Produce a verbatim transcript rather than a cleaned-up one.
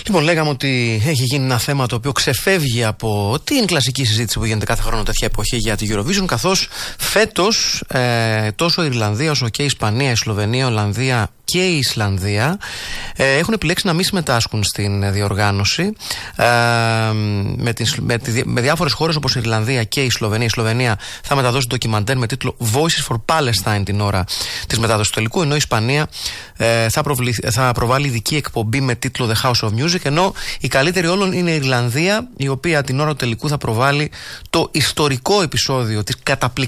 Λοιπόν, λέγαμε ότι έχει γίνει ένα θέμα το οποίο ξεφεύγει από την κλασική συζήτηση που γίνεται κάθε χρόνο τέτοια εποχή για τη Eurovision, καθώς φέτος ε, τόσο η Ιρλανδία όσο και η Ισπανία, η Σλοβενία, η Ολλανδία και η Ισλανδία ε, έχουν επιλέξει να μην συμμετάσχουν στην διοργάνωση ε, με, τις, με, τη, με διάφορες χώρες όπως η Ιρλανδία και η Σλοβενία. Η Σλοβενία θα μεταδώσει ντοκιμαντέρ με τίτλο Voices for Palestine την ώρα της μετάδοσης του τελικού, ενώ η Ισπανία ε, θα, προβλη, θα προβάλλει ειδική εκπομπή με τίτλο The House of Music, ενώ η καλύτερη όλων είναι η Ιρλανδία, η οποία την ώρα του τελικού θα προβάλλει το ιστορικό επεισόδιο της καταπληκτικής